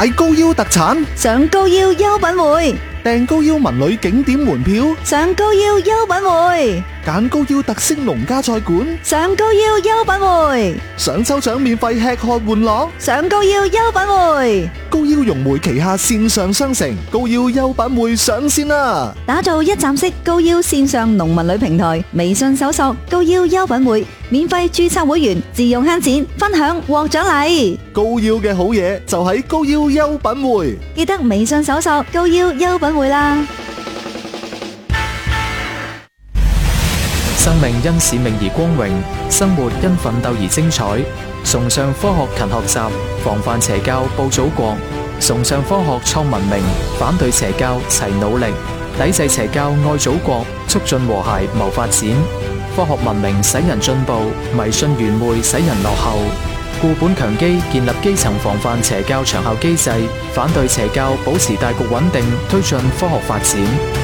買高腰特產， 上高腰優品匯， 訂高腰文旅景點門票， 上高腰優品匯， 揀高腰特色農家菜館， 上高腰優品匯， 想抽獎免費吃喝玩樂， 上高腰優品匯。 高腰融匯旗下線上商城高腰優品匯上線啦！ 打造一站式高腰線上農民旅平台，微信搜索高腰優品匯，免費註冊會員，自用慳錢，分享獲獎勵。 高腰嘅好嘢就喺高腰優品匯， 記得微信搜索高腰優品匯啦。 生命因使命而光榮，生活因奮鬥而精彩。崇尚科學勤學習，防範邪教報祖國；崇尚科學創文明，反對邪教齊努力，抵制邪教愛祖國，促進和諧謀發展。科學文明使人進步，迷信愚昧使人落後。固本強基，建立基層防範邪教長效機制，反對邪教，保持大局穩定，推進科學發展。